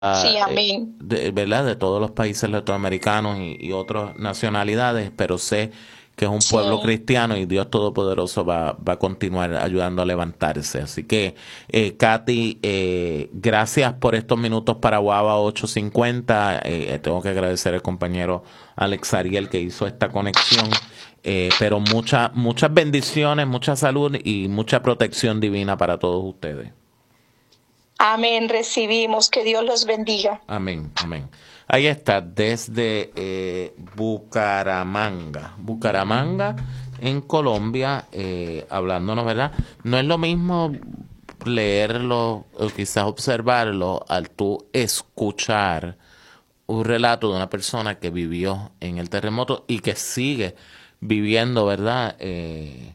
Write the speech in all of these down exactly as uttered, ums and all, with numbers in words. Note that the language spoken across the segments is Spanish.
Sí, eh, amén. de, ¿verdad? De todos los países latinoamericanos y, y otras nacionalidades, pero sé que es un Sí, pueblo cristiano y Dios Todopoderoso va, va a continuar ayudando a levantarse. Así que, eh, Katy, eh, gracias por estos minutos para Guava ochocientos cincuenta. Eh, tengo que agradecer al compañero Alex Ariel que hizo esta conexión. Eh, pero mucha, muchas bendiciones, mucha salud y mucha protección divina para todos ustedes. amén. Recibimos. Que Dios los bendiga. Amén, amén. Ahí está, desde eh, Bucaramanga. Bucaramanga, en Colombia, eh, hablándonos, ¿verdad? No es lo mismo leerlo o quizás observarlo al tú escuchar un relato de una persona que vivió en el terremoto y que sigue viviendo, ¿verdad? Eh,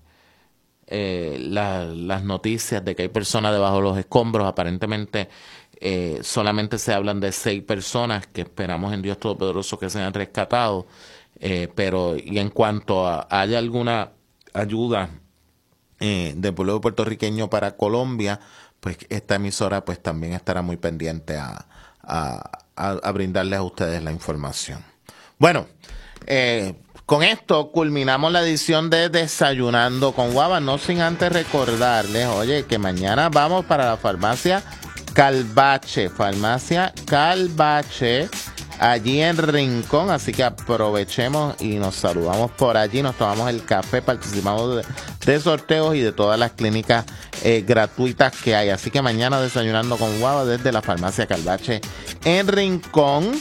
eh, la- las noticias de que hay personas debajo de los escombros. Aparentemente eh, solamente se hablan de seis personas que esperamos en Dios Todopoderoso que sean rescatados. Eh, pero y en cuanto a haya alguna ayuda eh, del pueblo puertorriqueño para Colombia, pues esta emisora pues también estará muy pendiente a, a, a, a brindarles a ustedes la información. Bueno, eh, con esto culminamos la edición de Desayunando con Guava, no sin antes recordarles, oye, que mañana vamos para la farmacia Calvache, farmacia Calvache, allí en Rincón, así que aprovechemos y nos saludamos por allí, nos tomamos el café, participamos de, de sorteos y de todas las clínicas eh, gratuitas que hay. Así que mañana Desayunando con Guava desde la farmacia Calvache en Rincón.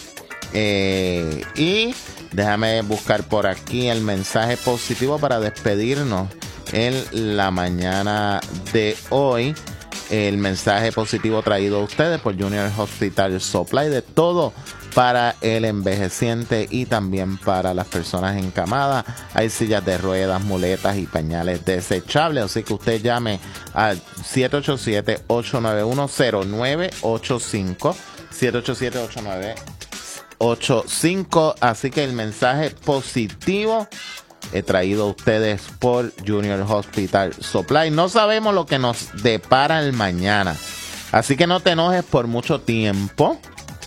Eh, y déjame buscar por aquí el mensaje positivo para despedirnos en la mañana de hoy. El mensaje positivo traído a ustedes por Junior Hospital Supply, de todo para el envejeciente y también para las personas encamadas. Hay sillas de ruedas, muletas y pañales desechables, así que usted llame al siete ocho siete, ocho nueve uno, cero nueve ocho cinco, siete ocho siete, ocho nueve ocho cinco. Así que el mensaje positivo he traído a ustedes por Junior Hospital Supply. No sabemos lo que nos depara el mañana, así que no te enojes por mucho tiempo.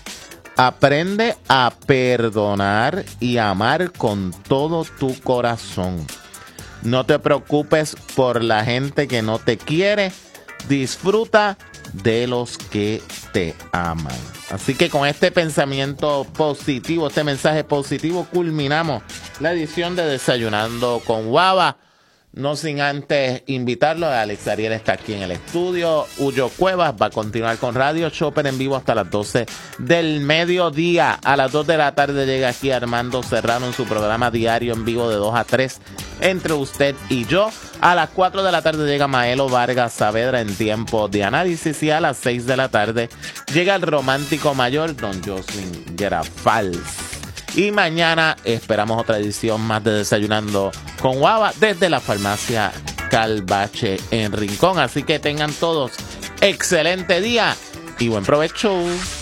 Aprende a perdonar y amar con todo tu corazón. No te preocupes por la gente que no te quiere. Disfruta de los que te aman. Así que con este pensamiento positivo, este mensaje positivo, culminamos la edición de Desayunando con Guava. No sin antes invitarlo, Alex Ariel está aquí en el estudio. Huyo Cuevas va a continuar con Radio Chopper en vivo hasta las doce del mediodía. A las dos de la tarde llega aquí Armando Serrano en su programa diario en vivo de dos a tres entre usted y yo. A las cuatro de la tarde llega Maelo Vargas Saavedra en Tiempo de Análisis. Y a las seis de la tarde llega el romántico mayor Don Jocelyn Gerafals. Y mañana esperamos otra edición más de Desayunando con Guava desde la farmacia Calvache en Rincón. Así que tengan todos excelente día y buen provecho.